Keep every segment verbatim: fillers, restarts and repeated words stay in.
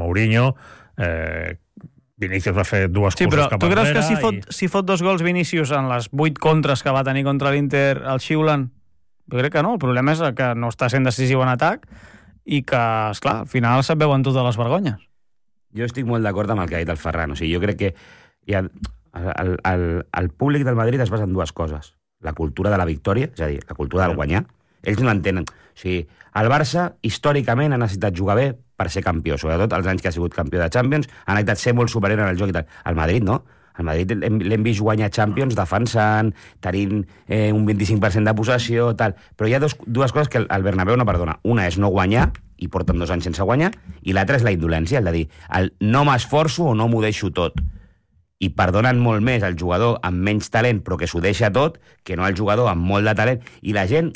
Mourinho, eh, Vinícius va fer dues sí, curses cap enrere. Sí, però tu creus que si fot, i... si fot dos gols Vinícius en les vuit contres que va tenir contra l'Inter al xiulen? Jo crec que no, el problema és que no està sent decisiu en atac i que, esclar, al final se't veuen totes les vergonyes. Jo estic molt d'acord amb el que ha dit el Ferran. O sigui, jo crec que hi ha, el, el, el públic del Madrid es basa en dues coses. La cultura de la victòria, és a dir, la cultura del guanyar. Ells no l'entenen. O sigui, el Barça, històricament, ha necessitat jugar bé per ser campió. Sobretot els anys que ha sigut campió de Champions, ha necessitat ser molt superior en el joc i tal. El Madrid, no. El Madrid l'hem vist guanyar Champions defensant, tenint eh, un vint-i-cinc per cent de possessió, tal. Però hi ha dos, dues coses que el, el Bernabéu no perdona. Una és no guanyar, i porten dos anys sense guanyar, i l'altra és la indolència, el de dir, el no m'esforço o no m'ho deixo tot. I perdonen molt més el jugador amb menys talent, però que s'ho deixa tot, que no el jugador amb molt de talent. I la gent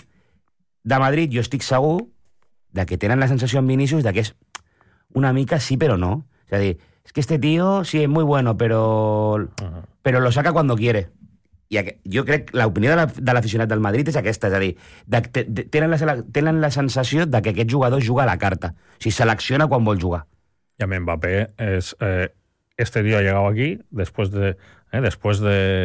de Madrid, jo estic segur de que tenen la sensació en Vinícius de que és una mica sí però no. És a dir, es que este tío sí es muy bueno, pero, uh-huh. pero lo saca cuando quiere. I jo crec que l'opinió de l'aficionat del Madrid és aquesta, és a dir, de, de, de, tenen, la, tenen la sensació de que aquest jugador juga a la carta. O sigui, selecciona quan vol jugar. I amb Mbappé és... Eh, este tío ha llegado aquí después de... Eh, después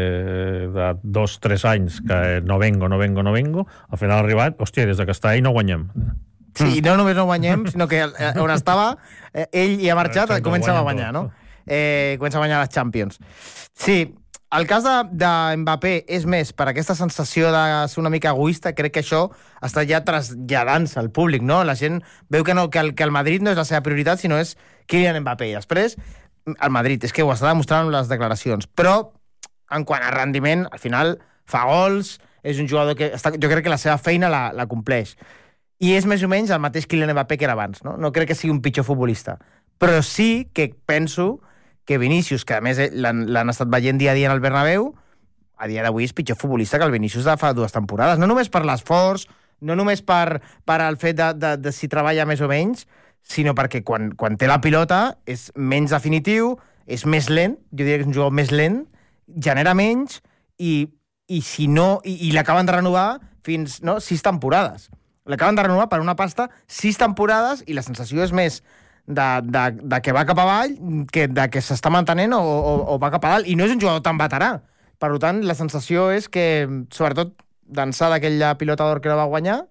de, de dos, tres anys que no vengo, no vengo, no vengo, al final ha arribat, hòstia, des que està ahí no guanyem. Sí, no només no guanyem, sinó que on estava, eh, ell hi ha marxat, Exacte, comença a guanyar, no? Eh, comença a guanyar les Champions. Sí, el cas de, de Mbappé és més per aquesta sensació de ser una mica egoista, crec que això està ja traslladant-se al públic, no? La gent veu que, no, que, el, que el Madrid no és la seva prioritat, sinó és Kylian Mbappé. I després, el Madrid, és que ho està demostrant amb les declaracions, però en quant a rendiment, al final fa gols, és un jugador que està, jo crec que la seva feina la, la compleix. I és més o menys el mateix Kylian Mbappé que era abans, no? No crec que sigui un pitjor futbolista. Però sí que penso que Vinícius, que a més l'han estat veient dia a dia en el Bernabéu, a dia d'avui és pitjor futbolista que el Vinícius de fa dues temporades. No només per l'esforç, no només per, per el fet de, de, de si treballa més o menys, sinó perquè quan, quan té la pilota és menys definitiu, és més lent, jo diria que és un jugador més lent, genera menys, i, i si no, i, i l'acaben de renovar fins no, sis temporades. L'acaben de renovar per una pasta sis temporades i la sensació és més de, de, de que va cap avall que de que s'està mantenent o, o, o va cap a dalt. I no és un jugador tan veterà. Per tant, la sensació és que, sobretot, d'ençà d'aquella pilota d'or que no va guanyar,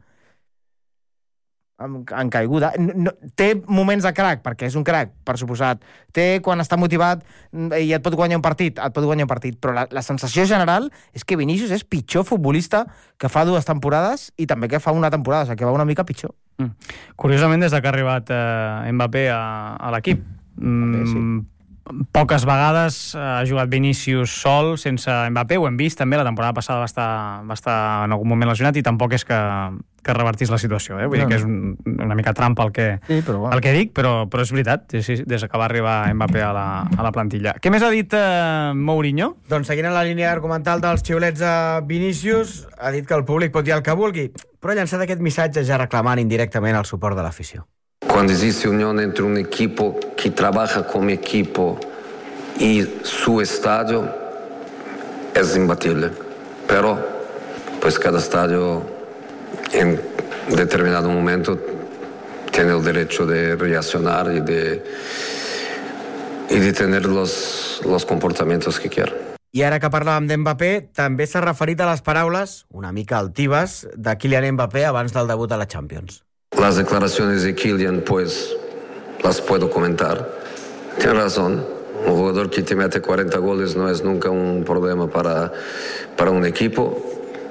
en, en caiguda. No, té moments de crack, perquè és un crack, per suposat. Té quan està motivat i et pot guanyar un partit, et pot guanyar un partit, però la, la sensació general és que Vinícius és pitjor futbolista que fa dues temporades i també que fa una temporada, o sigui, que va una mica pitjor. Mm. Curiosament, des que ha arribat eh, Mbappé a, a l'equip, mm, sí. poques vegades ha jugat Vinícius sol, sense Mbappé, ho hem vist també, la temporada passada va estar, va estar en algun moment lesionat i tampoc és que, que revertís la situació, eh? Vull no, dir que és un, una mica trampa el que, sí, però, bueno. el que dic, però, però és veritat, sí, sí, des que va arribar Mbappé a la, a la plantilla. Què més ha dit eh, Mourinho? Doncs seguint en la línia argumental dels xiulets a Vinícius, ha dit que el públic pot dir el que vulgui, però ha llançat aquest missatge ja reclamant indirectament el suport de l'afició. Quando esiste unione entre un equipo che trabaja come equipo y su estadio es imbatible, pero pues cada estadio en determinado momento tiene el derecho de reaccionar y de, y de tener los, los comportamientos que quiera. I ara que parlàvem d'Mbappé, també s'ha referit a les paraules, una mica altives, de Kylian Mbappé abans del debut a la Champions. Las declaraciones de Kylian, pues, las puedo comentar. Tiene razón. Un jugador que te mete cuarenta goles no es nunca un problema para, para un equipo.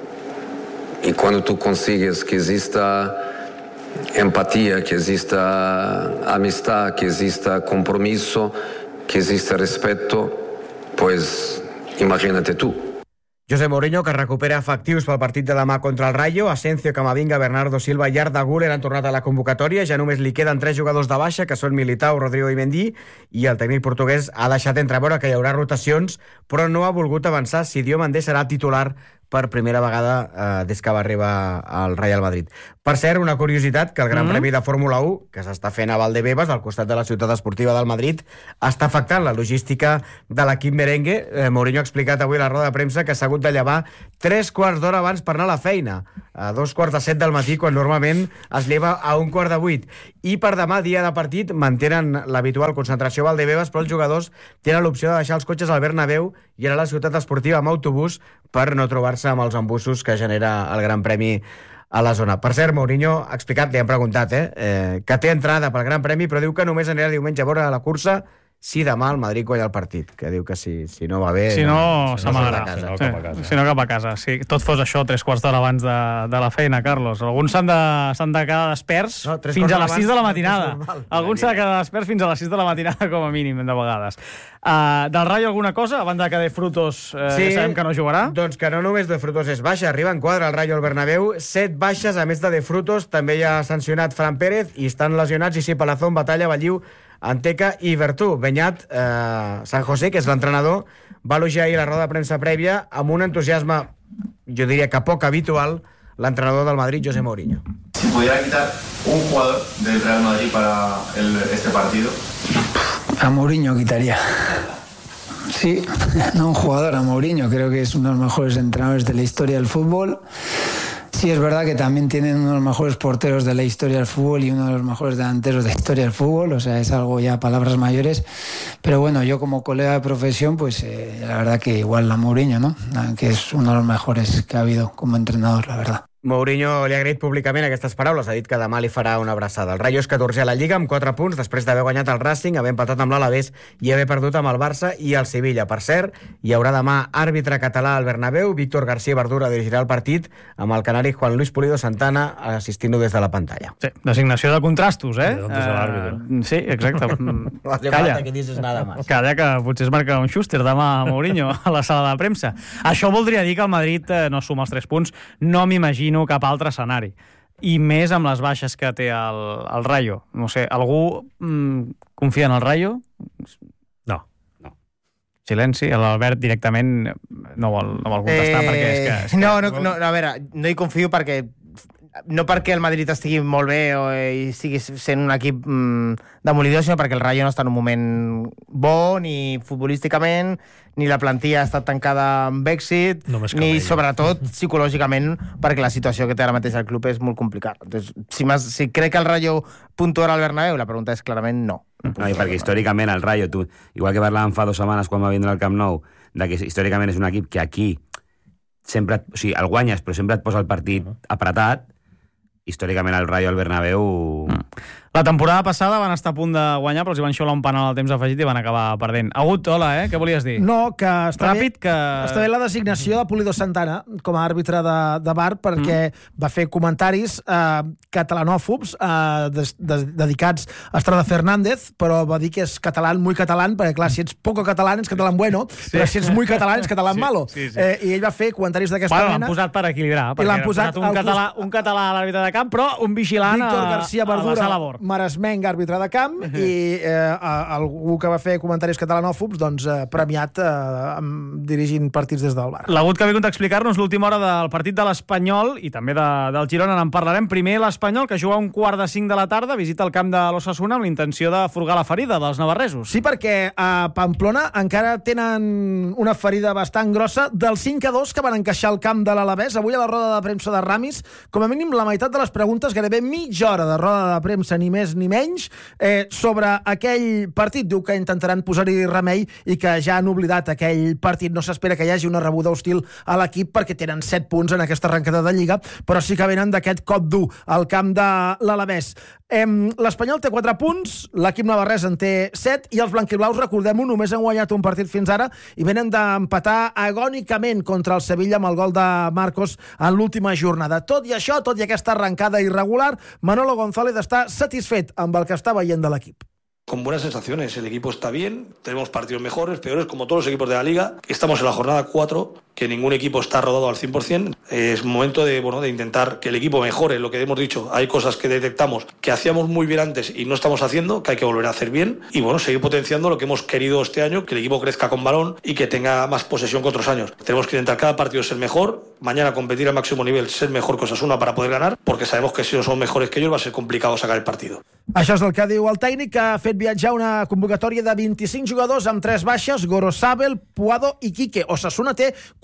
Y cuando tú consigues que exista empatía, que exista amistad, que exista compromiso, que exista respeto, pues imagínate tú. José Mourinho, que recupera efectius pel partit de demà contra el Rayo. Asensio, Camavinga, Bernardo Silva i Arda Güler han tornat a la convocatòria. Ja només li queden tres jugadors de baixa, que són Militao, Rodrigo i Mendy, i el tècnic portuguès ha deixat entreveure que hi haurà rotacions, però no ha volgut avançar si Diomandé serà titular per primera vegada eh, des que va arribar al Real Madrid. Per cert, una curiositat, que el Gran mm-hmm. Premi de Fórmula u, que s'està fent a Valdebebas, al costat de la ciutat esportiva del Madrid, està afectant la logística de l'equip merengue. Eh, Mourinho ha explicat avui a la roda de premsa que s'ha hagut de llevar tres quarts d'hora abans per anar a la feina, a dos quarts de set del matí, quan normalment es lleva a un quart de vuit. i per demà, dia de partit, mantenen l'habitual concentració a Valdebebas, però els jugadors tenen l'opció de deixar els cotxes al Bernabéu i anar a la ciutat esportiva amb autobús per no trobar-se amb els embussos que genera el Gran Premi a la zona. Per cert, Mourinho ha explicat, li han preguntat, eh, eh, que té entrada pel Gran Premi, però diu que només anirà diumenge a veure la cursa si demà el Madrid guanya el partit, que diu que si, si no va bé... Si no, si s'amagarà. no, Si no, sí, cap a casa. si no, cap a casa. Si tot fos això, tres quarts d'hora abans de, de la feina, Carlos. Alguns s'han de, s'han de quedar desperts No, tres fins quarts a les abans sis de la no és matinada. normal. Alguns s'han de quedar desperts fins a les sis de la matinada, com a mínim, de vegades. Uh, del Rayo alguna cosa? Abans de que De Frutos eh, Sí, ja sabem que no jugarà. Doncs que no només De Frutos és baixa, arriba en quadre al Rayo al Bernabéu, set baixes, a més de De Frutos, també hi ha sancionat Fran Pérez, i estan lesionats Isi Palazón, Batalla, Balliu, Anteca i Bertú. Beñat, eh, San José, que és l'entrenador, va elogiar ahir la roda de premsa prèvia amb un entusiasme, jo diria que poc habitual, l'entrenador del Madrid, José Mourinho. Si pudiera quitar un jugador del Real Madrid para el, este partido. A Mourinho quitaría. Sí, no un jugador, a Mourinho. Creo que es uno de los mejores entrenadores de la historia del fútbol. Sí, es verdad que también tienen uno de los mejores porteros de la historia del fútbol y uno de los mejores delanteros de la historia del fútbol, o sea, es algo ya palabras mayores, pero bueno, yo como colega de profesión, pues eh, la verdad que igual a Mourinho, ¿no? Que es uno de los mejores que ha habido como entrenador, la verdad. Mourinho li ha agraït públicament aquestes paraules, ha dit que demà li farà una abraçada. El Rayo és catorzè a la Lliga amb quatre punts després d'haver guanyat el Racing, haver empatat amb l'Alavés i haver perdut amb el Barça i el Sevilla. Per cert, hi haurà demà àrbitre català al Bernabéu, Víctor García Verdura dirigirà el partit amb el canari Juan Luis Pulido Santana assistint-ho des de la pantalla. Sí, designació de contrastos, eh? ¿De dónde es el árbitro? Uh, sí, exacte. No hace Calla. falta que dices nada más. Calla, que potser es marca un Schuster demà a Mourinho a la sala de premsa. Això voldria dir que el Madrid eh, no suma els tres punts. No m'imagino cap altre escenari. I més amb les baixes que té el, el Rayo. No sé, algú mm, confia en el Rayo? No. Silenci, l'Albert directament no vol, no vol contestar Eh, perquè és que... És que no, no, no, a veure, no hi confio perquè no perquè el Madrid estigui molt bé o i sigui sent un equip mm, demolidor, sinó perquè el Rayo no està en un moment bo, ni futbolísticament, ni la plantilla ha estat tancada amb èxit, Només ni Cabello. sobretot psicològicament, perquè la situació que té ara mateix el club és molt complicada. Entonces, si, m'has- si crec que el Rayo puntuarà al Bernabéu, la pregunta és clarament no. No, i perquè històricament el Rayo, tu, igual que parlàvem fa dues setmanes quan va vindre al Camp Nou, de que històricament és un equip que aquí sempre, et- o sigui, el guanyes, però sempre et posa el partit apretat, històricament el Rayo al Bernabéu... La temporada passada van estar a punt de guanyar, però els hi van xiular un penal al temps afegit i van acabar perdent. Agut, hola, eh? Què volies dir? No, que està, Ràpid, bé, que... està bé la designació de Pulido Santana com a àrbitre de, de V A R perquè mm. va fer comentaris eh, catalanòfobs eh, des, des, dedicats a Estrada Fernández, però va dir que és català muy català, perquè clar, si ets poco català ets català bueno, sí. però si ets muy català ets català Sí, malo. sí, sí. Eh, I ell va fer comentaris d'aquesta Bueno, mena. l'han posat per equilibrar, perquè l'han posat un, al català, cos- un català a l'àrbitre de camp, però un vigilant Víctor a, García a la Verdura, sala bord. maresmenc, àrbitre de camp, i eh, a- algú que va fer comentaris catalanòfobs, doncs eh, premiat eh, amb, dirigint partits des del bar. L'Agut que ha vingut a explicar-nos l'última hora del partit de l'Espanyol i també de, del Girona en parlarem. Primer l'Espanyol, que juga a un quart de cinc de la tarda, visita el camp de l'Osasuna amb l'intenció de furgar la ferida dels navarresos. Sí, perquè a Pamplona encara tenen una ferida bastant grossa del cinc a dos que van encaixar al camp de l'Alavés. Avui a la roda de premsa de Ramis, com a mínim la meitat de les preguntes, gairebé mitja hora de roda de premsa, ni més ni menys, eh, sobre aquell partit. Diu que intentaran posar-hi remei i que ja han oblidat aquell partit. No s'espera que hi hagi una rebuda hostil a l'equip perquè tenen set punts en aquesta arrencada de Lliga, però sí que venen d'aquest cop dur al camp de l'Alavés. Eh, L'Espanyol té quatre punts, l'equip navarrès en té set i els blanquiblaus, recordem-ho, només han guanyat un partit fins ara i venen d'empatar agònicament contra el Sevilla amb el gol de Marcos en l'última jornada. Tot i això, tot i aquesta arrencada irregular, Manolo González està satisfet amb el que està veient de l'equip. Con buenas sensaciones, el equipo está bien, tenemos partidos mejores, peores, como todos los equipos de la Liga. Estamos en la jornada cuatro, que ningún equipo está rodado al cien por cien. Es momento de, bueno, de intentar que el equipo mejore, lo que hemos dicho. Hay cosas que detectamos que hacíamos muy bien antes y no estamos haciendo, que hay que volver a hacer bien. Y bueno, seguir potenciando lo que hemos querido este año, que el equipo crezca con balón y que tenga más posesión que otros años. Tenemos que intentar cada partido ser mejor, mañana competir al máximo nivel, ser mejor que Osasuna para poder ganar, porque sabemos que si no somos mejores que ellos va a ser complicado sacar el partido. Això és el que diu el tècnic, que ha fet viatjar una convocatòria de vint-i-cinc jugadors amb tres baixes, Gorosabel, Puado i Quique. Osasuna té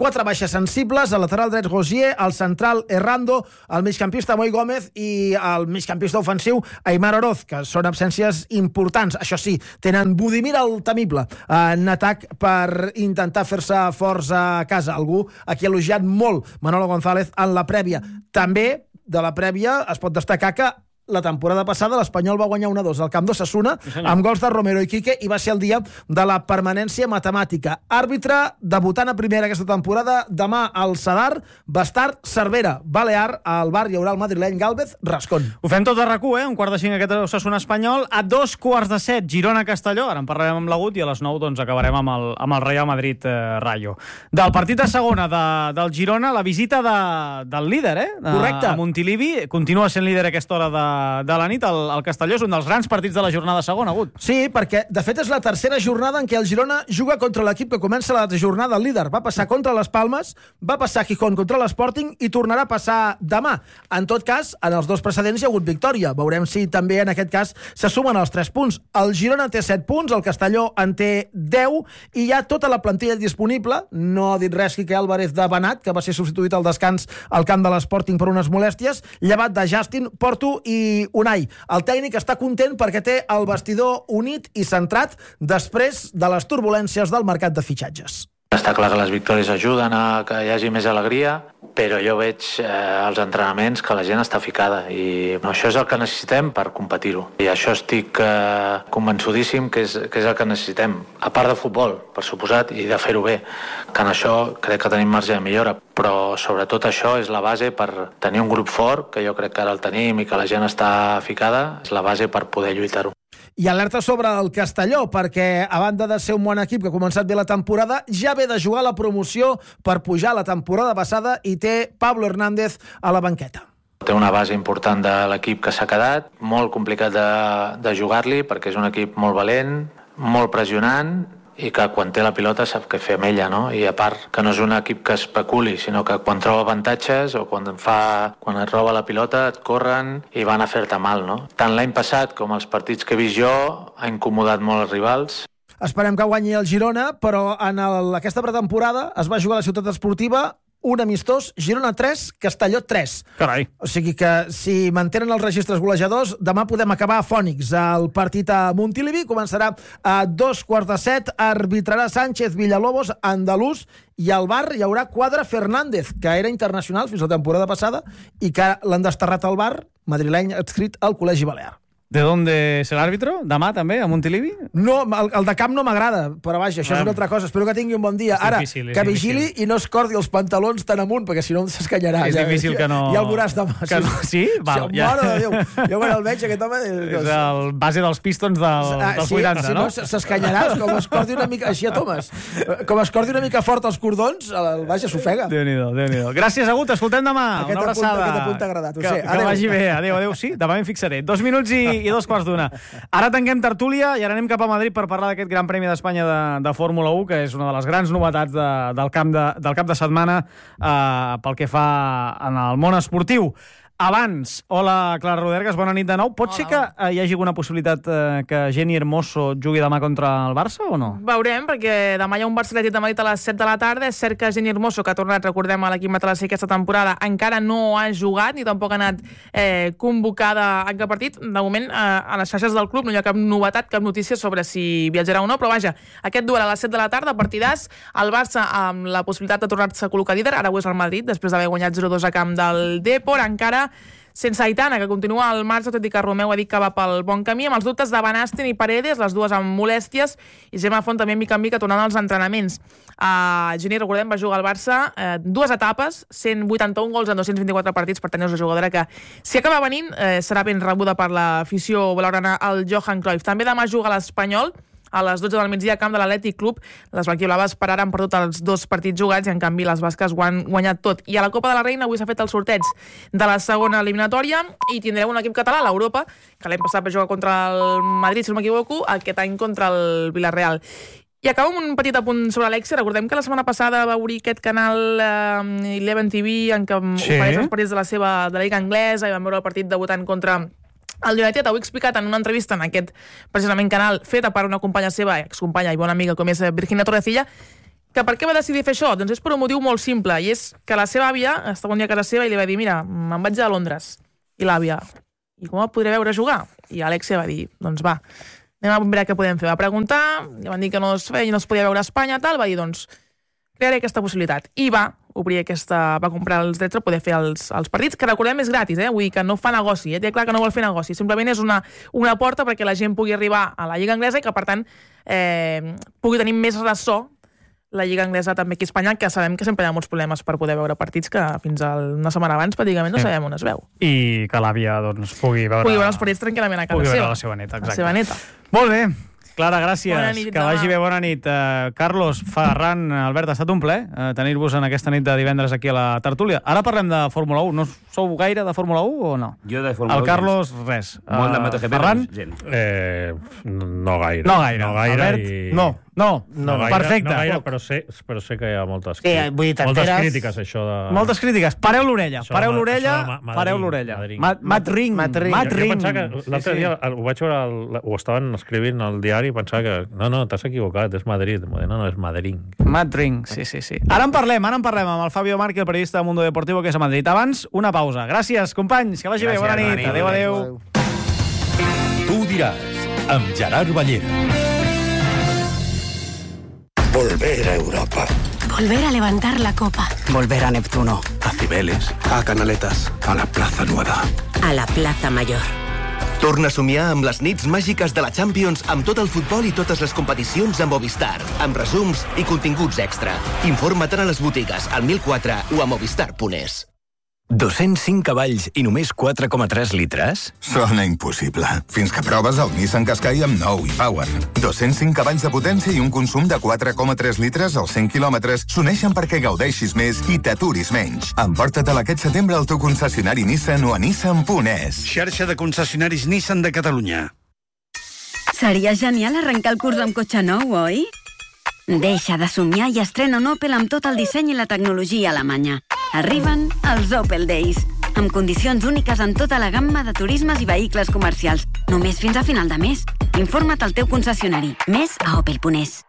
quatre baixes sensibles, el lateral dret Rosier, el central Errando, el migcampista Moi Gómez i el migcampista ofensiu Aimar Oroz, que són absències importants. Això sí, tenen Budimir el temible en atac per intentar fer-se forts a casa. Algú a qui ha elogiat molt Manolo González en la prèvia. També de la prèvia es pot destacar que la temporada passada l'Espanyol va guanyar un a dos al camp d'Osasuna amb gols de Romero i Quique i va ser el dia de la permanència matemàtica. Àrbitre debutant a primera aquesta temporada, demà al Sadar, Bastard, Cervera, Balear, al bar hi haurà el madrileny Gálvez, Rascón. Ho fem tot a RAC u, eh? Un quart de cinc aquest Osasuna Espanyol, a dos quarts de set Girona-Castelló, ara en parlarem amb l'Agut i a les nou doncs acabarem amb el, amb el Real Madrid eh, Rayo. Del partit de segona de, del Girona, la visita de, del líder, eh? De, Correcte. A Montilivi, continua sent líder a aquesta hora de de la nit. El, el Castelló és un dels grans partits de la jornada segona, Agut. Sí, perquè de fet és la tercera jornada en què el Girona juga contra l'equip que comença la jornada al líder. Va passar contra les Palmes, va passar a Gijón contra l'Sporting i tornarà a passar demà. En tot cas, en els dos precedents hi ha hagut victòria. Veurem si també en aquest cas se sumen els tres punts. El Girona té set punts, el Castelló en té deu i hi ha tota la plantilla disponible. No ha dit res Quique Álvarez de Benat, que va ser substituït al descans al camp de l'Sporting per unes molèsties, llevat de Justin, Porto i Unai. El tècnic està content perquè té el vestidor unit i centrat després de les turbulències del mercat de fitxatges. Està clar que les victòries ajuden a que hi hagi més alegria, però jo veig eh, als entrenaments que la gent està ficada i no, això és el que necessitem per competir-ho. I això estic eh, convençudíssim que és, que és el que necessitem, a part de futbol, per suposat, i de fer-ho bé, que en això crec que tenim marge de millora, però sobretot això és la base per tenir un grup fort, que jo crec que ara el tenim i que la gent està ficada, és la base per poder lluitar-ho. I alerta sobre el Castelló, perquè a banda de ser un bon equip que ha començat bé la temporada, ja ve de jugar la promoció per pujar la temporada passada i té Pablo Hernández a la banqueta. Té una base important de l'equip que s'ha quedat, molt complicat de, de jugar-li perquè és un equip molt valent, molt pressionant i que quan té la pilota sap què fer amb ella, no? I a part que no és un equip que especuli, sinó que quan troba avantatges o quan fa, quan et roba la pilota et corren i van a fer-te mal, no? Tant l'any passat com els partits que he vist jo ha incomodat molt els rivals. Esperem que guanyi el Girona, però en el, aquesta pretemporada es va jugar a la Ciutat Esportiva un amistós, Girona tres, Castelló tres. Carai. O sigui que si mantenen els registres golejadors, demà podem acabar fònics. El partit a Montilivi començarà a dos quarts de set, arbitrarà Sánchez Villalobos, andalús, i al bar hi haurà Quadra Fernández, que era internacional fins la temporada passada i que l'han desterrat al bar, madrileny adscrit al Col·legi Balear. ¿De dónde es el árbitro? Demà també, a Montilivi? No, el, el de camp no m'agrada, però vaja, això ah, és una altra cosa. Espero que tingui un bon dia. Ara, difícil, que vigili difícil. I no es cordi els pantalons tan amunt, perquè si no s'escanyarà. És ja, difícil ja, que no... Ja el veuràs demà. Que no... Sí? Val, sí, ja. Mare de Déu. Jo quan el veig, aquest home... És el base dels Pistons del, ah, dels sí, vuitanta, si no? no s'escanyarà, com es cordi una mica... Així a tomes. Com es cordi una mica fort els cordons, el vaja s'ofega. Déu-n'hi-do, Déu-n'hi-do. Gràcies, Agut. Escoltem demà. Aquest Una abraçada. Apunt, aquest apunt t'ha agradat, ho que, sé. Que Adéu. vagi bé. Adéu, adéu. Sí, demà m'hi fixaré. Dos minuts i, i dos quarts d'una. Ara tanquem tertúlia i ara anem cap a Madrid per parlar d'aquest Gran Premi d'Espanya de, de Fórmula u, que és una de les grans novetats de, del, camp de, del cap de setmana eh, pel que fa en el món esportiu. Abans, hola Clara Rodergas, bona nit de nou. Pot hola. ser que eh, hi hagi alguna possibilitat eh, que Jenny Hermoso jugui demà contra el Barça o no? Veurem, perquè demà hi ha un Barça Atlètic de Madrid a les set de la tarda. És cert que Jenny Hermoso, que ha tornat, recordem, a l'equip matalassí aquesta temporada, encara no ha jugat ni tampoc ha anat eh, convocada en cap partit. De moment, eh, a les xarxes del club no hi ha cap novetat, cap notícia sobre si viatjarà o no, però vaja, aquest duel a les set de la tarda, partidàs, el Barça amb la possibilitat de tornar-se a col·locar líder, ara ho és el Madrid, després d'haver guanyat zero dos a camp del Depor, encara sense Aitana, que continua al marge, tot i que Romeu ha dit que va pel bon camí, amb els dubtes de Van Asten i Paredes, les dues amb molèsties, i Gemma Font també mica en mica tornant als entrenaments. Uh, Geni, recordem, va jugar al Barça uh, dues etapes, cent vuitanta-un gols en dos-cents vint-i-quatre partits, per tant és una jugadora que, si acaba venint, uh, serà ben rebuda per l'afició blaugrana al Johan Cruyff. També demà juga a l'Espanyol, a les dotze del migdia, a camp de l'Atlètic Club. Les blanquiblaves per ara han perdut els dos partits jugats i, en canvi, les basques ho han guanyat tot. I a la Copa de la Reina avui s'ha fet el sorteig de la segona eliminatòria i tindrem un equip català, l'Europa, que l'any passat va jugar contra el Madrid, si no m'equivoco, aquest any contra el Villarreal. I acabo amb un petit apunt sobre Alexia. Recordem que la setmana passada va obrir aquest canal eh, Eleven T V, en què sí. ofereix els partits de la seva de la Lliga Anglesa, i vam veure el partit debutant contra el United. Ho he explicat en una entrevista en aquest precisament canal feta per una companya seva, excompanya i bona amiga com és Virginia Torrecilla, Que per què va decidir fer això? Doncs és per un motiu molt simple, i és que la seva àvia estava un dia a casa seva i li va dir, mira, me'n vaig a Londres. I l'àvia, i com el podré veure jugar? I Alexia va dir, doncs va, anem a veure què podem fer. Va preguntar, li van dir que no es feia, no es podia veure a Espanya, tal, va dir, doncs, crearé aquesta possibilitat. I va obrir aquesta, va comprar els drets per poder fer els, els partits, que recordem és gratis, eh? Vull dir que no fa negoci, eh? Té clar que no vol fer negoci, simplement és una, una porta perquè la gent pugui arribar a la Lliga Anglesa i que, per tant, eh, pugui tenir més ressò la Lliga Anglesa també aquí a Espanya, que sabem que sempre hi ha molts problemes per poder veure partits que fins a una setmana abans pràcticament no Sí. sabem on es veu. I que l'àvia doncs, pugui veure... Pugui veure els partits tranquil·lament a casa pugui seva. veure la seva neta, exacte. La seva neta. Molt bé. Clara, gràcies. Bona nit, que demà. vagi bé, bona nit. Uh, Carlos, Ferran, Albert, ha estat un plaer uh, tenir-vos en aquesta nit de divendres aquí a la tertúlia. Ara parlem de Fórmula u. No sou gaire de Fórmula u o no? Jo de Fórmula El u, Carlos, res. Molt de Uh, MotoGP, Ferran? gens. Eh, no gaire. No gaire. No gaire Albert? i... No, no, No gaire, perfecte. No gaire, però sé, però sé que hi ha moltes, Sí, vull dir, moltes t'enteres- crítiques, això de... Moltes crítiques. Pareu l'orella. Això Pareu de- l'orella. això de Ma- Pareu Madrid, l'orella. Madrid. Matt Matt Ring. Matt Ring. Matt Jo, jo Ring. pensava que l'altre Sí, sí. dia el- ho vaig veure, el, ho estaven escrivint al diari i pensava que no, no, t'has equivocat, és Madrid. No, no, és Madrid. Matt Ring, sí, sí, sí. Ara en parlem, ara en parlem amb el Fabio Marchi, el periodista de Mundo Deportivo, que és a Madrid. Abans, una pausa. Gràcies, companys, que vagi Gràcies, bé. Bona bona nit. nit. Adéu, adéu. Tu diràs, amb Gerard Ballera. Volver a Europa. Volver a levantar la copa. Volver a Neptuno. A Cibeles. A Canaletas. A la Plaza Nueva. A la Plaza Mayor. Torna a somiar amb les nits màgiques de la Champions amb tot el futbol i totes les competicions a Movistar, amb resums i continguts extra. Informa't a les botigues, al mil quatre o a movistar punt es. dos-cents cinc cavalls i només quatre coma tres litres? Sona impossible. Fins que proves el Nissan Qashqai amb nou i Power. dos-cents cinc cavalls de potència i un consum de quatre coma tres litres als cent quilòmetres s'uneixen perquè gaudeixis més i t'aturis menys. Emporta-te'l aquest setembre al teu concessionari Nissan o a nissan punt es. Xarxa de concessionaris Nissan de Catalunya. Seria genial arrencar el curs amb cotxe nou, oi? Deixa de somiar i estrena un Opel amb tot el disseny i la tecnologia alemanya. Arriben els Opel Days, amb condicions úniques en tota la gamma de turismes i vehicles comercials. Només fins a final de mes. Informa't al teu concessionari. Més a opel punt es.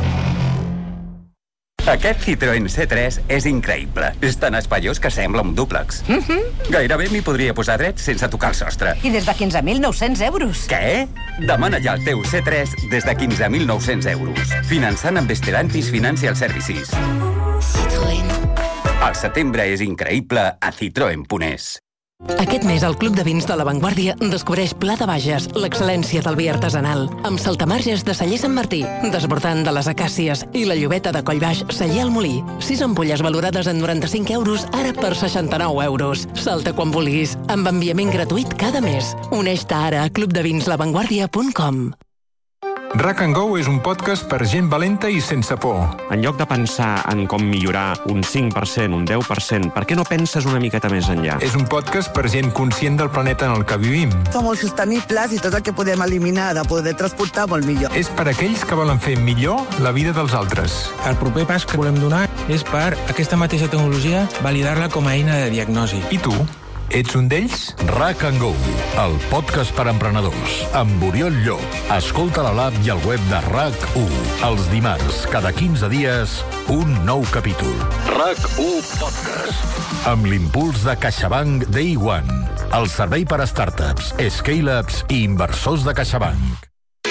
Aquest Citroën C tres és increïble. És tan espaiós que sembla un dúplex. Gairebé m'hi podria posar dret sense tocar el sostre. I des de quinze mil nou-cents euros. Què? Demana ja el teu C tres des de quinze mil nou-cents euros. Finançant amb Estelantis Financial Services. Citroën. El setembre és increïble a citroen punt es. Aquest mes el Club de Vins de La Vanguardia descobreix Pla de Bages, l'excel·lència del vi artesanal, amb saltamarges de Celler Sant Martí, desbordant de les acàcies i la llobeta de Collbaix Celler al Molí. Sis ampolles valorades en noranta-cinc euros, ara per seixanta-nou euros. Salta quan vulguis, amb enviament gratuït cada mes. Uneix-te ara a club de vins la vanguardia punt com. Rack and Go és un podcast per gent valenta i sense por. En lloc de pensar en com millorar un cinc per cent, un deu per cent, per què no penses una miqueta més enllà? És un podcast per gent conscient del planeta en el que vivim. Som molt sostenibles i tot el que podem eliminar de poder transportar molt millor. És per aquells que volen fer millor la vida dels altres. El proper pas que volem donar és per aquesta mateixa tecnologia validar-la com a eina de diagnosi. I tu? Ets un d'ells? Rack and Go, el podcast per emprenedors, amb Oriol Llop. Escolta-la a l'app i al web de RAC u. Els dimarts, cada quinze dies, un nou capítol. RAC u Podcast. Amb l'impuls de CaixaBank Day One, el servei per a startups, scale-ups i inversors de CaixaBank.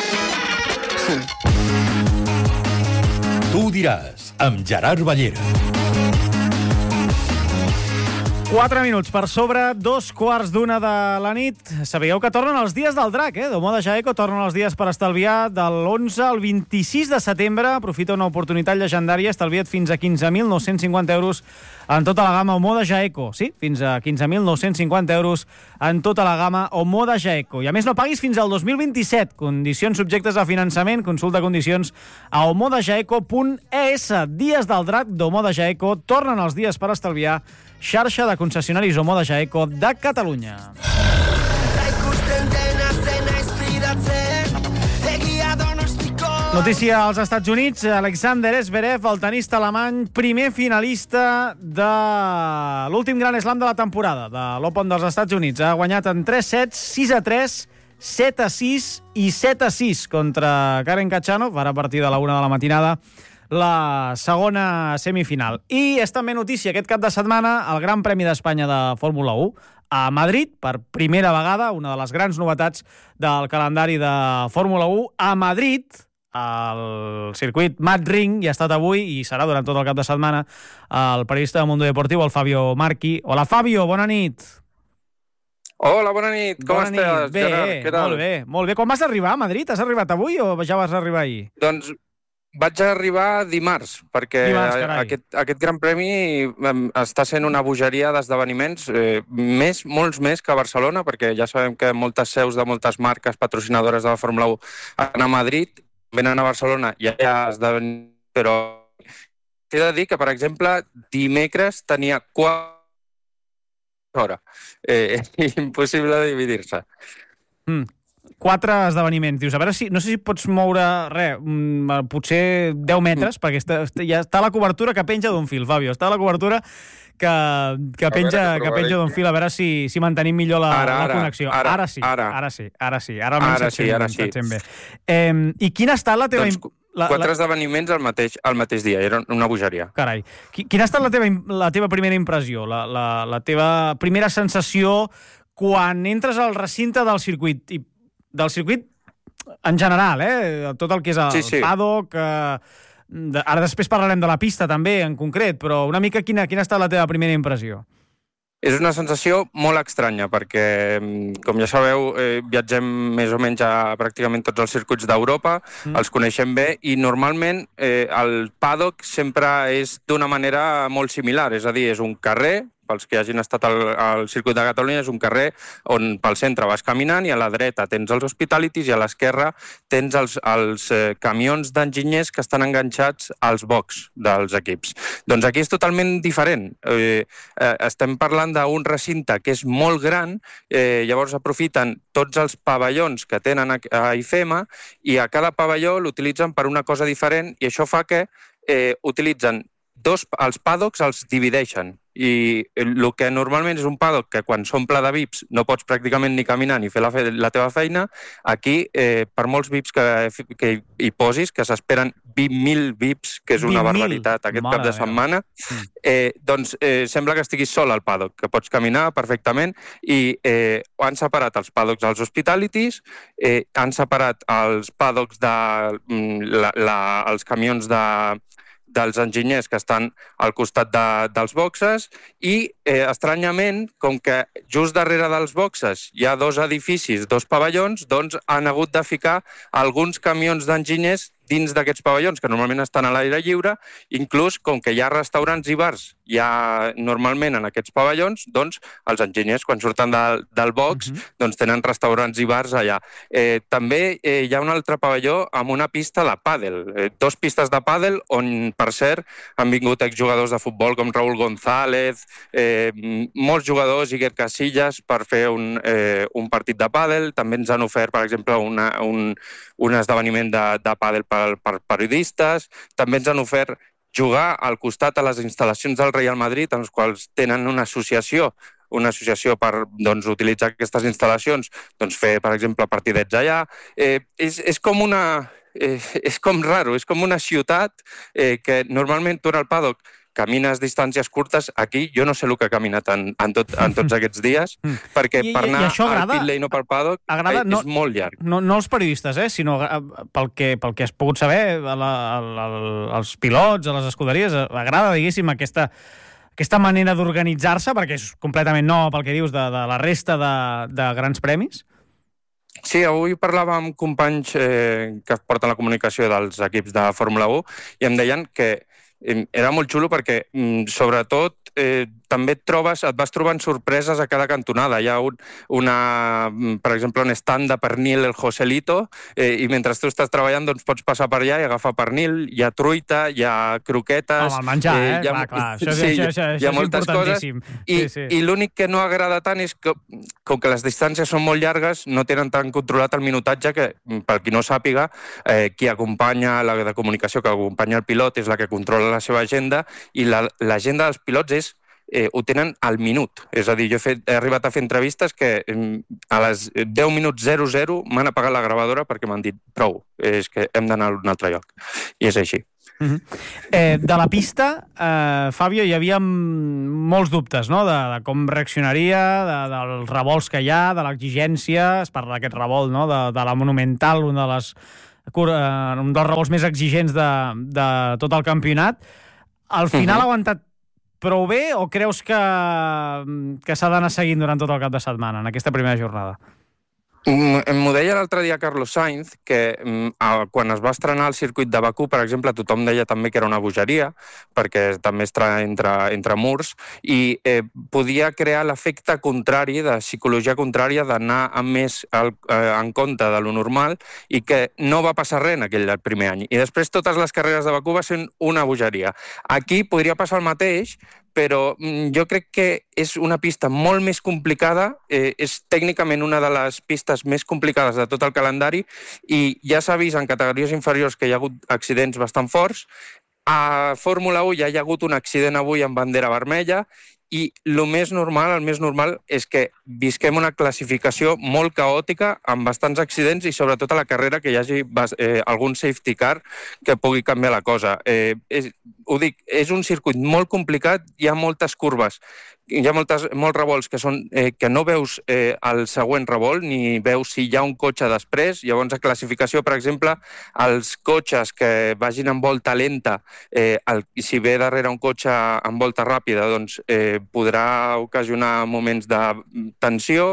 Tu diràs, amb Gerard Ballera. Quatre minuts per sobre, dos quarts d'una de la nit. Sabíeu que tornen els dies del drac, eh? Domo de Jaeco tornen els dies per estalviar de l'onze al vint-i-sis de setembre. Aprofita una oportunitat llegendària, estalvia't fins a quinze mil nou-cents cinquanta euros en tota la gamma Omo de Jaeco. Sí, fins a quinze mil nou-cents cinquanta euros en tota la gamma Omo de Jaeco. I a més no paguis fins al dos mil vint-i-set. Condicions subjectes a finançament, consulta condicions a omodejaeco punt es. Dies del drac d'Omo de Jaeco, tornen els dies per estalviar. Xarxa de concessionaris Omo de Jaeco de Catalunya. Notícia als Estats Units. Alexander Zverev, el tenista alemany, primer finalista de l'últim gran slam de la temporada, de l'Open dels Estats Units. Ha guanyat en tres sets, sis a tres, set a sis i set a sis contra Karen Khachanov, ara a partir de la una de la matinada, la segona semifinal. I és també notícia aquest cap de setmana el Gran Premi d'Espanya de Fórmula u a Madrid, per primera vegada, una de les grans novetats del calendari de Fórmula u a Madrid. El circuit Mat Ring hi ha estat avui i serà durant tot el cap de setmana el periodista de Mundo Deportiu, el Fabio Marchi. Hola, Fabio, bona nit. Hola, bona nit, com bona estàs, nit. Bé, Gerard? Què tal? molt bé, molt bé. Quan vas arribar a Madrid? Has arribat avui o ja vas arribar ahir? Doncs vaig arribar dimarts, perquè Dimarts, carai. aquest, aquest Gran Premi em, està sent una bogeria d'esdeveniments, eh, més, molts més que a Barcelona, perquè ja sabem que moltes seus de moltes marques patrocinadores de la Fórmula u van a Madrid, venen a Barcelona i allà esdeveniments, però he de dir que, per exemple, dimecres tenia quatre hores. Eh, impossible de dividir-se. Mm. Quatre esdeveniments. Dius, a veure si... No sé si pots moure, res, mm, potser deu metres, mm. perquè està, ja està la cobertura que penja d'un fil, Fabio. Està la cobertura que, que penja, veure, que penja d'un fil. A veure si, si mantenim millor la, ara, la ara, connexió. Ara, ara sí, ara. ara sí, ara sí. Ara almenys ara et sí, sent, ara sí. et sent bé. Eh, I quina ha estat la teva... Doncs, la, quatre la... esdeveniments al mateix, al mateix dia, era una bogeria. Carai. Quina ha estat la teva, la teva primera impressió, la, la, la teva primera sensació quan entres al recinte del circuit? I del circuit en general, eh? Tot el que és el sí, sí. paddock... Eh, de, ara després parlarem de la pista també, en concret, però una mica quina, quina ha estat la teva primera impressió? És una sensació molt estranya, perquè, com ja sabeu, eh, viatgem més o menys a pràcticament tots els circuits d'Europa, mm. els coneixem bé, i normalment eh, el paddock sempre és d'una manera molt similar, és a dir, és un carrer, pels que hagin estat al, al circuit de Catalunya, és un carrer on pel centre vas caminant i a la dreta tens els hospitalities i a l'esquerra tens els, els eh, camions d'enginyers que estan enganxats als box dels equips. Doncs aquí és totalment diferent. Eh, eh, estem parlant d'un recinte que és molt gran, eh, llavors aprofiten tots els pavellons que tenen a, a I F E M A i a cada pavelló l'utilitzen per una cosa diferent i això fa que eh, utilitzen dos, els paddocks els divideixen i el que normalment és un paddock que quan s'omple de V I Ps no pots pràcticament ni caminar ni fer la, fe la teva feina, aquí eh, per molts V I Ps que, que hi posis, que s'esperen vint mil V I Ps, que és una barbaritat aquest Mare cap de setmana, eh, doncs eh, sembla que estiguis sol al paddock, que pots caminar perfectament i eh, han separat els paddocks als hospitalities, eh, han separat els paddocks de la, la, els camions de dels enginyers que estan al costat de, dels boxes i, eh, estranyament, com que just darrere dels boxes hi ha dos edificis, dos pavellons, doncs han hagut de ficar alguns camions d'enginyers dins d'aquests pavellons, que normalment estan a l'aire lliure, inclús com que hi ha restaurants i bars ja normalment en aquests pavellons, doncs els enginyers quan surten de, del box uh-huh. doncs tenen restaurants i bars allà. Eh, també eh, hi ha un altre pavelló amb una pista de pàdel, eh, dos pistes de pàdel on, per cert, han vingut exjugadors de futbol com Raúl González, eh, molts jugadors, Iker Casillas, per fer un, eh, un partit de pàdel. També ens han ofert, per exemple, una, un, un esdeveniment de, de pàdel per per periodistes, també ens han ofert jugar al costat a les instal·lacions del Real Madrid, en les quals tenen una associació, una associació per doncs, utilitzar aquestes instal·lacions, doncs fer, per exemple, partidets allà. Eh, és, és com una... Eh, és com raro, és com una ciutat eh, que normalment tu en el paddock camines distàncies curtes, aquí jo no sé el que he caminat en, en, tot, en tots aquests dies, perquè I, per anar i agrada, al pit lane o pel paddock agrada, és no, molt llarg. No, no els periodistes, eh, sinó pel que, pel que has pogut saber, la, la, els pilots, a les escuderies, agrada, diguéssim, aquesta, aquesta manera d'organitzar-se, perquè és completament nova pel que dius de, de la resta de, de grans premis? Sí, avui parlava amb companys eh, que porten la comunicació dels equips de Fórmula u i em deien que era molt xulo perquè, sobretot, eh, també et trobes, et vas trobant sorpreses a cada cantonada. Hi ha un, una, per exemple, un stand de pernil, el Joselito, eh, i mentre tu estàs treballant doncs pots passar per allà i agafar pernil, hi ha truita, hi ha croquetes... Home, el menjar, eh? eh? Hi ha, clar, clar. Això, sí, això, això, hi ha això moltes és importantíssim. Coses, i, sí, sí. i l'únic que no agrada tant és que, com que les distàncies són molt llargues, no tenen tan controlat el minutatge que, per qui no sàpiga, eh, qui acompanya la de comunicació, que acompanya el pilot, és la que controla la seva agenda, i l'agenda dels pilots és Eh, ho tenen al minut. És a dir, jo he, fet, he arribat a fer entrevistes que eh, a les deu minuts zero zero m'han apagat la gravadora perquè m'han dit prou, és que hem d'anar a un altre lloc. I és així. Uh-huh. eh, de la pista, eh, Fabio, hi havia molts dubtes, no?, de, de com reaccionaria, de, dels revolts que hi ha, de l'exigència, es parla d'aquest revolt, no?, de, de la Monumental, un, de les, un dels revolts més exigents de, de tot el campionat. Al final uh-huh. ha aguantat prou bé o creus que, que s'ha d'anar seguint durant tot el cap de setmana, en aquesta primera jornada? M'ho deia l'altre dia Carlos Sainz, que quan es va estrenar el circuit de Bakú, per exemple, tothom deia també que era una bogeria, perquè també està entre, entre murs, i eh, podia crear l'efecte contrari, de psicologia contrària, d'anar amb més al, eh, en compte de lo normal, i que no va passar res en aquell primer any. I després totes les carreres de Bakú va ser una bogeria. Aquí podria passar el mateix, però jo crec que és una pista molt més complicada, eh, és tècnicament una de les pistes més complicades de tot el calendari i ja s'ha vist en categories inferiors que hi ha hagut accidents bastant forts. A Fórmula u ja hi ha hagut un accident avui amb bandera vermella i el més normal, el més normal és que visquem una classificació molt caòtica amb bastants accidents i sobretot a la carrera que hi hagi eh, algun safety car que pugui canviar la cosa. Eh, és, ho dic, és un circuit molt complicat, hi ha moltes curves, hi ha moltes, molts revolts que, són, eh, que no veus eh, el següent revolt ni veus si hi ha un cotxe després. Llavors, a classificació, per exemple, els cotxes que vagin en volta lenta, eh, el, si ve darrere un cotxe en volta ràpida, doncs eh, podrà ocasionar moments de tensió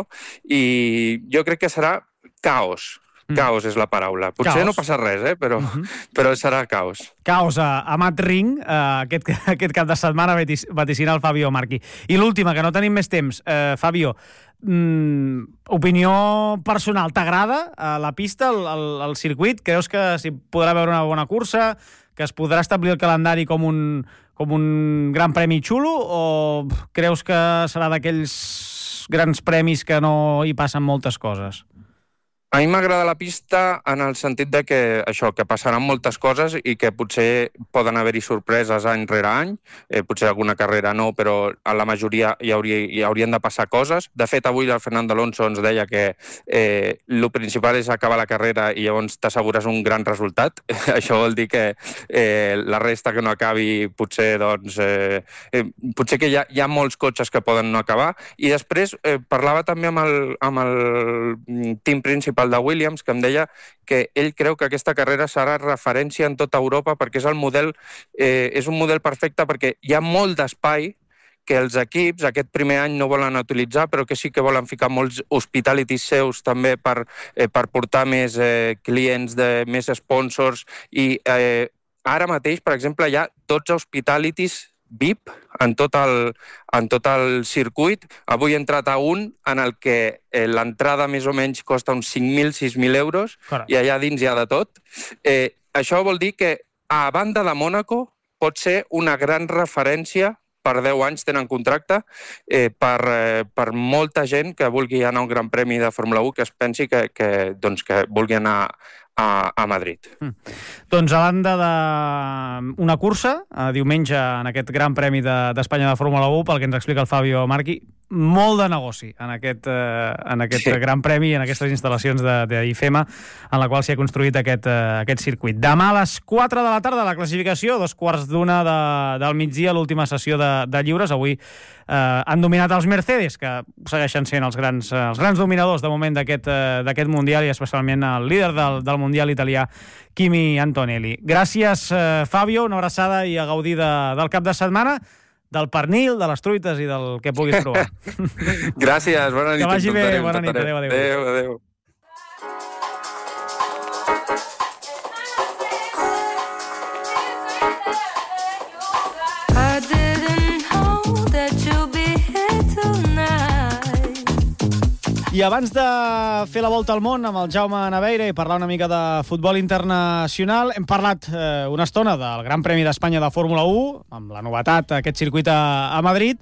i jo crec que serà caos. Caos és la paraula. Potser caos. No passa res, eh? però, uh-huh. però serà caos. Caos a, a Mat Ring, eh, aquest, aquest cap de setmana vaticina el Fabio Marchi. I l'última, que no tenim més temps. Eh, Fabio, mm, opinió personal, t'agrada eh, la pista, el, el, el circuit? Creus que s'hi podrà veure una bona cursa? Que es podrà establir el calendari com un, com un gran premi xulo? O creus que serà d'aquells grans premis que no hi passen moltes coses? A mi m'agrada la pista en el sentit de que això, que passaran moltes coses i que potser poden haver-hi sorpreses any rere any, eh, potser alguna carrera no, però a la majoria hi, hauria, hi haurien de passar coses. De fet, avui el Fernando Alonso ens deia que eh, el principal és acabar la carrera i llavors t'assegures un gran resultat. Això vol dir que eh, la resta que no acabi potser, doncs, eh, eh, potser que hi ha, hi ha molts cotxes que poden no acabar. I després eh, parlava també amb el, amb el team principal de Williams, que em deia que ell creu que aquesta carrera serà referència en tota Europa perquè és el model, eh, és un model perfecte perquè hi ha molt d'espai que els equips aquest primer any no volen utilitzar, però que sí que volen ficar molts hospitalities seus també per, eh, per portar més eh, clients, de, més sponsors, i eh, ara mateix, per exemple, hi ha dotze hospitalities V I P en tot el, en tot el circuit. Avui he entrat a un en el que eh, l'entrada més o menys costa uns cinc mil, sis mil euros. Correcte. I allà dins hi ha de tot. Eh, això vol dir que a banda de Mònaco pot ser una gran referència, per deu anys tenen contracte, eh, per, eh, per molta gent que vulgui anar a un gran premi de Fórmula u, que es pensi que, que, doncs, que vulgui anar a, a Madrid. Mm. Doncs a banda d'una cursa, eh, diumenge en aquest Gran Premi d'Espanya de, de Fórmula u, pel que ens explica el Fabio Marchi, molt de negoci en aquest, eh, en aquest sí. Gran Premi, en aquestes instal·lacions d'I F E M A, en la qual s'hi ha construït aquest, eh, aquest circuit. Demà a les quatre de la tarda la classificació, dos quarts d'una de, del migdia, l'última sessió de, de lliures. Avui eh, han dominat els Mercedes, que segueixen sent els grans, eh, els grans dominadors de moment d'aquest eh, Mundial, i especialment el líder del, del Mundial italià, Kimi Antonelli. Gràcies, eh, Fabio, una abraçada i a gaudir de, del cap de setmana, del pernil, de les truites i del que puguis provar. Gràcies, bona nit. Que vagi bé, bona nit. Adéu, adéu. Adéu, adéu. I abans de fer la volta al món amb el Jaume Naveira i parlar una mica de futbol internacional, hem parlat eh, una estona del Gran Premi d'Espanya de Fórmula u, amb la novetat, aquest circuit a, a Madrid.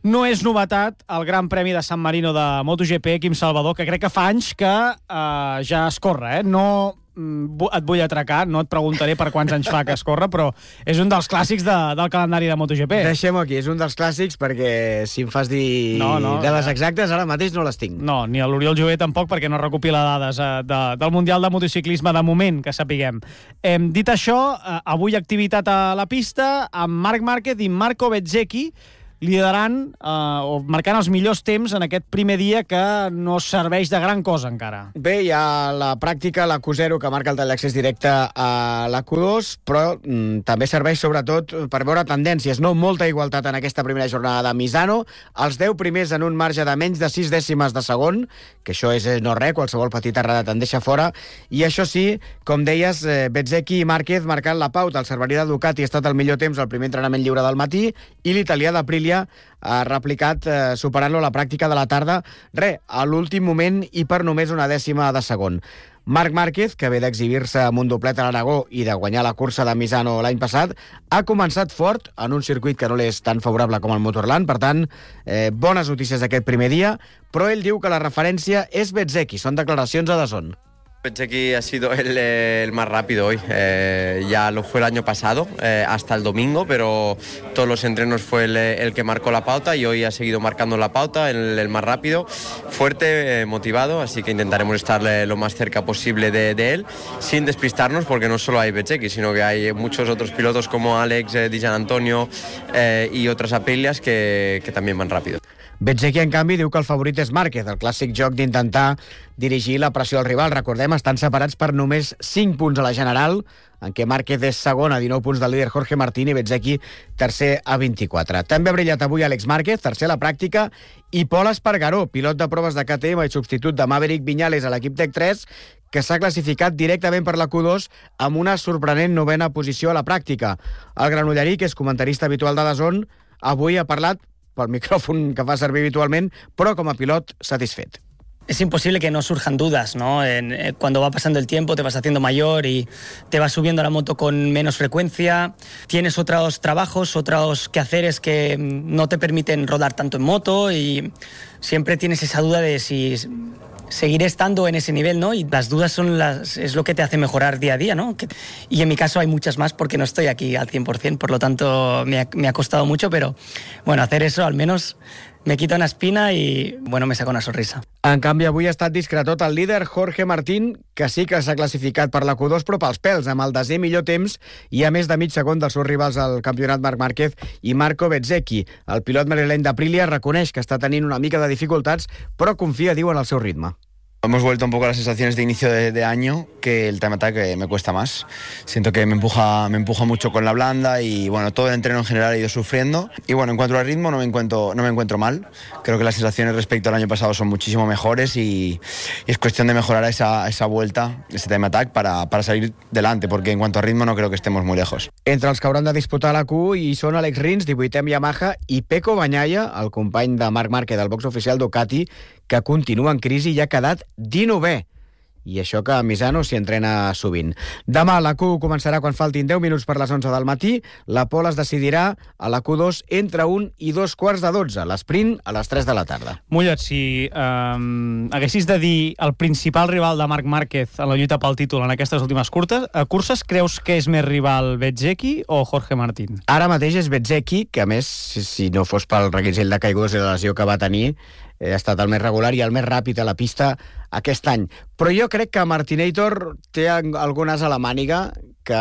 No és novetat el Gran Premi de San Marino de MotoGP, Quim Salvador, que crec que fa anys que uh, ja es corre, eh? No et vull atracar, no et preguntaré per quants anys fa que es corre, però és un dels clàssics de, del calendari de MotoGP. Deixem-ho aquí, és un dels clàssics perquè si em fas dir no, no, de les exactes, ara mateix no les tinc. No, ni l'Oriol Jové tampoc, perquè no recopila dades eh, de, del Mundial de Motociclisme de moment, que sapiguem. Eh, dit això, eh, avui activitat a la pista amb Marc Márquez i Marco Bezzecchi, liderant eh, o marcant els millors temps en aquest primer dia que no serveix de gran cosa encara. Bé, hi ha la pràctica, la Q zero, que marca el tall d'accés directe a la Q dos, però mm, també serveix sobretot per veure tendències, no? Molta igualtat en aquesta primera jornada de Misano, els deu primers en un marge de menys de sis dècimes de segon, que això és no res, qualsevol petita errada te'n deixa fora, i això sí, com deies, eh, Bezzecchi i Márquez marcant la pauta. El cerverí de Ducati ha estat el millor temps al primer entrenament lliure del matí, i l'italià d'Aprilia ha replicat eh, superant-lo a la pràctica de la tarda, re, a l'últim moment i per només una dècima de segon. Marc Márquez, que ve d'exhibir-se amb un doblet a l'Aragó i de guanyar la cursa de Misano l'any passat, ha començat fort en un circuit que no l'és tan favorable com el Motorland, per tant, eh, bones notícies d'aquest primer dia, però ell diu que la referència és Bezzecchi, són declaracions a D A Z N. Bezzecchi ha sido el, el más rápido hoy, eh, ya lo fue el año pasado, eh, hasta el domingo, pero todos los entrenos fue el, el que marcó la pauta y hoy ha seguido marcando la pauta, el, el más rápido, fuerte, eh, motivado, así que intentaremos estar lo más cerca posible de, de él, sin despistarnos, porque no solo hay Bezzecchi, sino que hay muchos otros pilotos como Alex, eh, Di Gianantonio eh, y otras Aprilias que, que también van rápido. Bezzecchi, en canvi, diu que el favorit és Márquez, el clàssic joc d'intentar dirigir la pressió al rival. Recordem, estan separats per només cinc punts a la general, en què Márquez és segon a dinou punts del líder Jorge Martín i Bezzecchi tercer a vint-i-quatre. També ha brillat avui Àlex Márquez, tercer a la pràctica, i Pol Espargaró, pilot de proves de K T M i substitut de Maverick Viñales a l'equip Tech tres, que s'ha classificat directament per la Q dos amb una sorprenent novena posició a la pràctica. El granollerí, que és comentarista habitual de D A Z N, avui ha parlat pel micrófono que fa servir habitualment, però com a pilot satisfet. Es imposible que no surjan dudas, ¿no? En, eh, cuando va pasando el tiempo te vas haciendo mayor y te vas subiendo a la moto con menos frecuencia, tienes otros trabajos, otros quehaceres que no te permiten rodar tanto en moto y siempre tienes esa duda de si seguiré estando en ese nivel, ¿no? Y las dudas son las, es lo que te hace mejorar día a día, ¿no? Que, y en mi caso hay muchas más porque no estoy aquí al cien por cien, por lo tanto me ha, me ha costado mucho, pero bueno, hacer eso al menos me quita una espina i, bueno, me saca una sonrisa. En canvi, avui ha estat discretot el líder Jorge Martín, que sí que s'ha classificat per la Q dos, però pels pèls, amb el desè millor temps i a més de mig segon dels seus rivals al campionat Marc Márquez i Marco Bezzecchi. El pilot madrileny d'Aprilia reconeix que està tenint una mica de dificultats, però confia, diu, en el seu ritme. Hemos vuelto un poco a las sensaciones de inicio de, de año, que el time attack me cuesta más. Siento que me empuja, me empuja mucho con la blanda y bueno, todo el entreno en general he ido sufriendo. Y bueno, en cuanto al ritmo no me encuentro, no me encuentro mal. Creo que las sensaciones respecto al año pasado son muchísimo mejores y, y es cuestión de mejorar esa, esa vuelta, ese time attack para, para salir delante, porque en cuanto a ritmo no creo que estemos muy lejos. Entre els que hauran de disputar la Q hi són Alex Rins, divuitè amb Yamaha, i Pecco Bagnaia, el company de Marc Márquez del box oficial Ducati, que continua en crisi i ha quedat dinovè. I això que a Misano s'hi entrena sovint. Demà la Q començarà quan faltin deu minuts per les onze del matí. La pole es decidirà a la Q dos entre un i dos quarts de dotze. L'esprint a les tres de la tarda. Mullet, si eh, haguessis de dir el principal rival de Marc Márquez en la lluita pel títol en aquestes últimes curtes, eh, curses, creus que és més rival Bezzecchi o Jorge Martín? Ara mateix és Bezzecchi, que a més, si no fos pel reguitzell de caigudes i la lesió que va tenir, ha estat el més regular i el més ràpid a la pista aquest any. Però jo crec que Martinator té algun as a la màniga que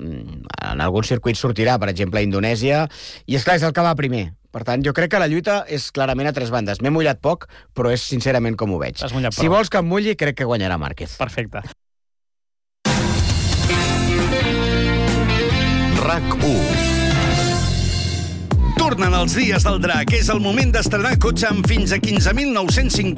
en algun circuit sortirà, per exemple a Indonèsia, i esclar, és el que va primer. Per tant, jo crec que la lluita és clarament a tres bandes. M'he mullat poc, però és sincerament com ho veig. Si vols que em mulli, crec que guanyarà Márquez. Perfecte. RAC u. Tornen els dies del drac. És el moment d'estrenar cotxe amb fins a quinze mil nou-cents cinquanta